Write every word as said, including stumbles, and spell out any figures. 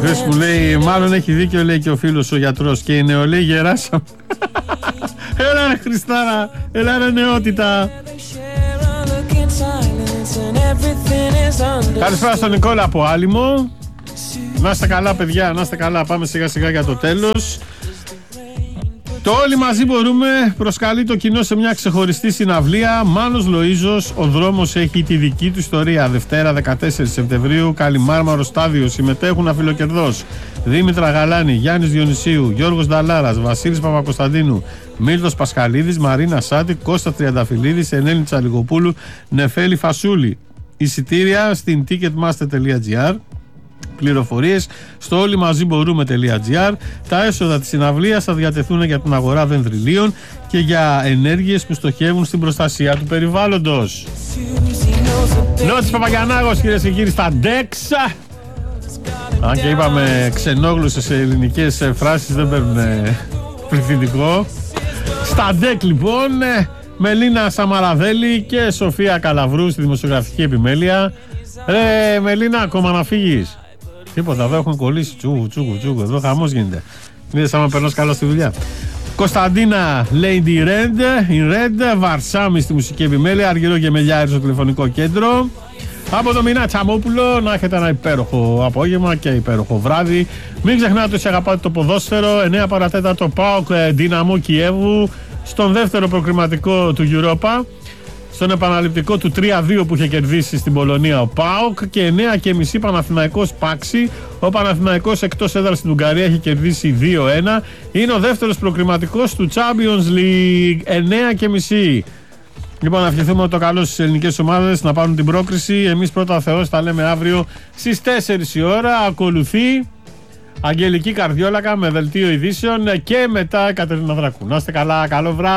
Χθες μου λέει, μάλλον έχει δίκιο, λέει και ο φίλος ο γιατρός, και η νεολαία γεράσαμε. Έλα ρε Χριστάρα, έλα ρε νεότητα. Καλησπέρα στον Νικόλα από Άλυμο. Να είστε καλά παιδιά, να είστε καλά, πάμε σιγά σιγά για το τέλος. Το όλοι μαζί μπορούμε προσκαλεί το κοινό σε μια ξεχωριστή συναυλία. Μάνος Λοΐζος, ο δρόμος έχει τη δική του ιστορία. Δευτέρα δεκατέσσερις Σεπτεμβρίου, Καλιμάρμαρο Στάδιο. Συμμετέχουν αφιλοκερδός Δήμητρα Γαλάνη, Γιάννης Διονυσίου, Γιώργος Νταλάρας, Βασίλης Παπακοσταντίνου, Μίλτος Πασχαλίδης, Μαρίνα Σάτη, Κώστα Τριανταφυλλίδης, Ενέλη Τσαλιγοπούλου, Νεφέλη Φασούλη. Εισιτήρια στην ticketmaster τελεία gr. Πληροφορίες στο όλοι μαζί μπορούμε.gr. Τα έσοδα της συναυλίας θα διατεθούν για την αγορά δενδριλίων και για ενέργειες που στοχεύουν στην προστασία του περιβάλλοντος. Νότης Παπαγιαννάγος, κυρίες και κύριοι, στα Ντέξα. Αν και είπαμε ξενόγλωσσες ελληνικές φράσεις δεν παίρνουν πληθυντικό. Στα Ντέκ λοιπόν, Μελίνα Σαμαραδέλη και Σοφία Καλαβρού στη δημοσιογραφική επιμέλεια. Ρε Μελίνα, ακόμα να φύγεις? Τίποτα, εδώ έχουν κολλήσει. Τσούγου, τσούγου, τσούγου. Εδώ χαμός γίνεται. Είδες άμα περνάς καλά στη δουλειά. Κωνσταντίνα Lady Red, in Red, Βαρσάμι στη μουσική επιμέλεια, Αργυρό Γεμελιάρη στο τηλεφωνικό κέντρο. Από το Μινά Τσαμόπουλο, να έχετε ένα υπέροχο απόγευμα και υπέροχο βράδυ. Μην ξεχνάτε ότι αγαπάτε το ποδόσφαιρο. εννέα παρατέταρτο ΠΑΟΚ Δυναμό Κιέβου στον δεύτερο προκριματικό του Europa. Στον επαναληπτικό του τρία δύο που είχε κερδίσει στην Πολωνία ο ΠΑΟΚ, και εννέα και μισή Παναθηναϊκός Πάξη. Ο Παναθηναϊκός εκτός έδρας στην Ουγγαρία έχει κερδίσει δύο ένα. Είναι ο δεύτερος προκριματικός του Champions League, εννέα και μισή. Λοιπόν, να ευχηθούμε το καλό στις ελληνικές ομάδες να πάρουν την πρόκριση. Εμείς πρώτα Θεός τα λέμε αύριο στις τέσσερις η ώρα. Ακολουθεί Αγγελική Καρδιόλακα με δελτίο ειδήσεων και μετά Κατερίνα Δρακού. Να είστε καλά, καλό βράδυ.